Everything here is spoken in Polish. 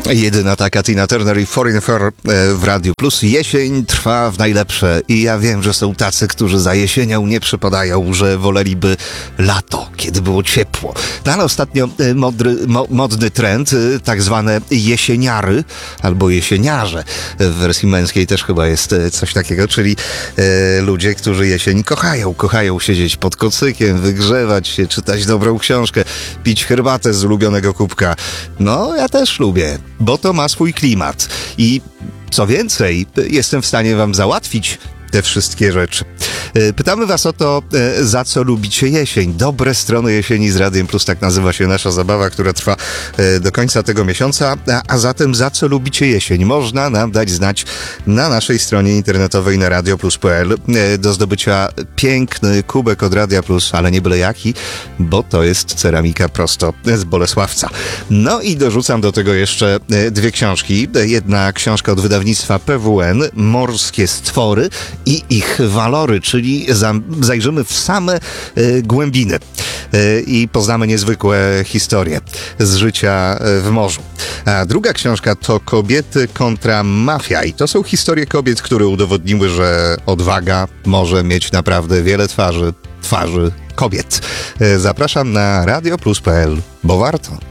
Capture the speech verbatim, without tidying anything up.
Jedyna taka Tina Turner i Foreign Affair w Radiu Plus. Jesień trwa w najlepsze i ja wiem, że są tacy, którzy za jesienią nie przypadają, że woleliby lato, kiedy było ciepło. No ale ostatnio modry, mo, modny trend, tak zwane jesieniary albo jesieniarze. W wersji męskiej też chyba jest coś takiego, czyli e, ludzie, którzy jesień kochają. Kochają siedzieć pod kocykiem, wygrzewać się, czytać dobrą książkę, pić herbatę z ulubionego kubka. No, ja też lubię, bo to ma swój klimat. I co więcej, jestem w stanie wam załatwić te wszystkie rzeczy. Pytamy was o to, za co lubicie jesień. Dobre strony jesieni z Radiem Plus, tak nazywa się nasza zabawa, która trwa do końca tego miesiąca. A zatem za co lubicie jesień? Można nam dać znać na naszej stronie internetowej na radioplus kropka p l. Do zdobycia piękny kubek od Radia Plus, ale nie byle jaki, bo to jest ceramika prosto z Bolesławca. No i dorzucam do tego jeszcze dwie książki. Jedna książka od wydawnictwa P W N, Morskie stwory i ich walory, czyli za, zajrzymy w same y, głębiny y, i poznamy niezwykłe historie z życia y, w morzu. A druga książka to Kobiety kontra mafia i to są historie kobiet, które udowodniły, że odwaga może mieć naprawdę wiele twarzy, twarzy kobiet. Y, zapraszam na radioplus kropka p l, bo warto.